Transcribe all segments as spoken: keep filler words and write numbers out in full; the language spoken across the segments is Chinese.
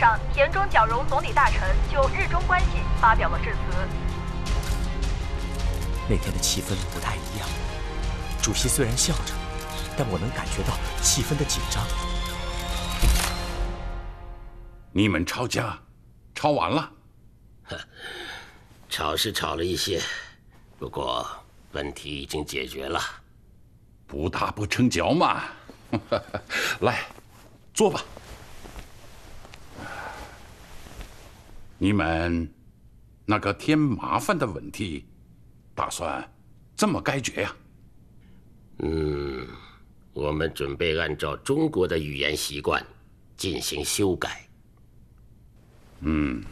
上，田中角荣总理大臣就日中关系发表了致辞。 那天的气氛不太一样，主席虽然笑着，但我能感觉到气氛的紧张。 你们吵架，吵完了？ 吵是吵了一些，不过问题已经解决了。 不打不成交嘛。来，坐吧。你们那个添麻烦的问题，打算怎么解决呀？ 嗯，我们准备按照中国的语言习惯进行修改。 嗯。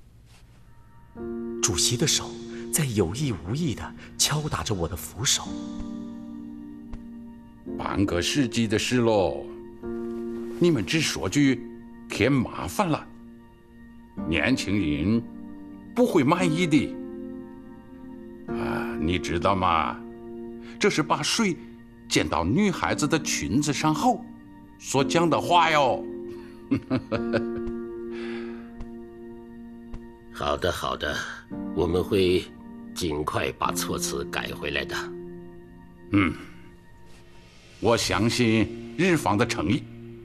主席的手在有意无意地敲打着我的扶手。 半个世纪的事喽，你们只说句添麻烦了，年轻人不会满意的。啊，你知道吗？这是把水溅到女孩子的裙子上后所讲的话哟。 好的，好的，我们会尽快把措辞改回来的。 嗯，我相信日方的诚意。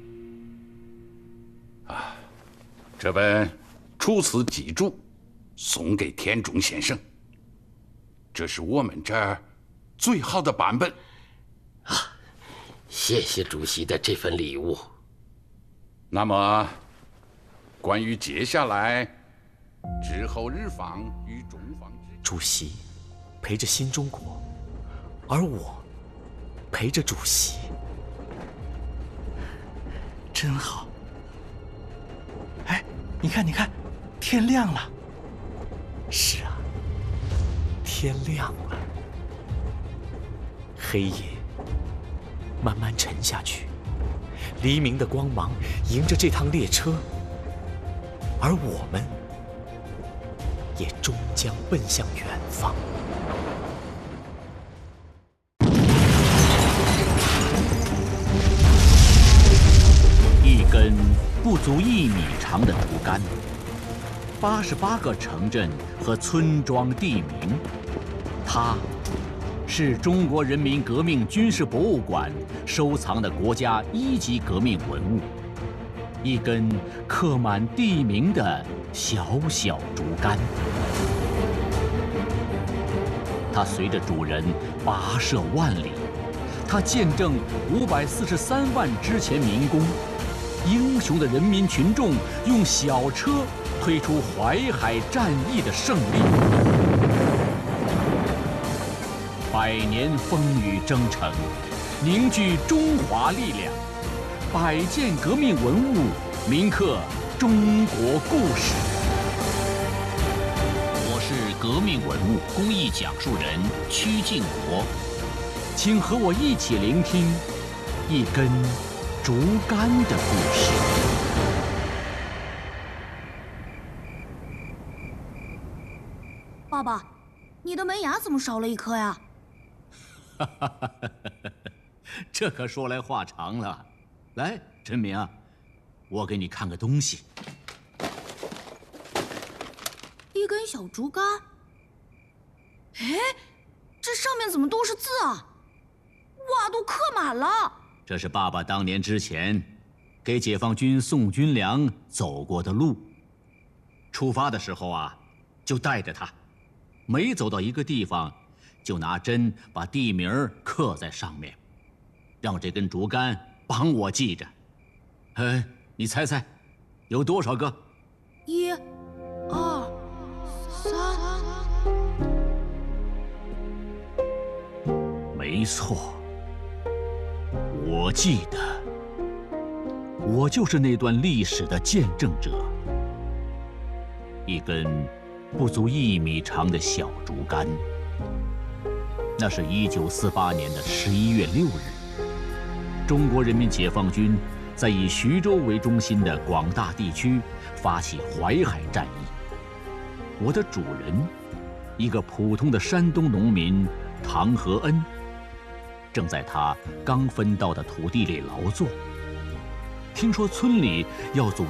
啊，这本楚辞集注送给田中先生，这是我们这儿最好的版本。 啊，谢谢主席的这份礼物。 那么，关于接下来之后日方与中方之主席陪着新中国，而我陪着主席，真好。哎，你看，你看，天亮了。是啊，天亮了。黑夜慢慢沉下去，黎明的光芒迎着这趟列车，而我们也终将奔向远方。 一根不足一米长的竹竿，八十八个城镇和村庄地名，它是中国人民革命军事博物馆收藏的国家一级革命文物，一根刻满地名的小小竹竿。它随着主人跋涉万里，它见证五百四十三万之前民工，英雄的人民群众用小车推出淮海战役的胜利。百年风雨征程，凝聚中华力量，百件革命文物铭刻中国故事。我是革命文物公益讲述人曲靖国，请和我一起聆听一根竹竿的故事。 爸爸，你的门牙怎么少了一颗呀？ 哈哈哈哈哈！这可说来话长了。来，陈明啊，我给你看个东西。 一根小竹竿。哎，这上面怎么都是字啊？哇，都刻满了。 这是爸爸当年之前给解放军送军粮走过的路。出发的时候啊，就带着它，每走到一个地方，就拿针把地名刻在上面，让这根竹竿帮我记着。哎，你猜猜，有多少个？ 一、二、三。 没错，我记得，我就是那段历史的见证者。一根不足一米长的小竹竿。那是一九四八年的十一月六日，中国人民解放军在以徐州为中心的广大地区发起淮海战役。我的主人，一个普通的山东农民唐和恩，正在他刚分到的土地里劳作。听说村里要组